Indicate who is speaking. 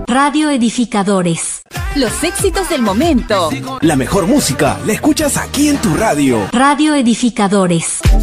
Speaker 1: Radio Edificadores.
Speaker 2: Los éxitos del momento.
Speaker 3: La mejor música la escuchas aquí en tu radio.
Speaker 1: Radio Edificadores.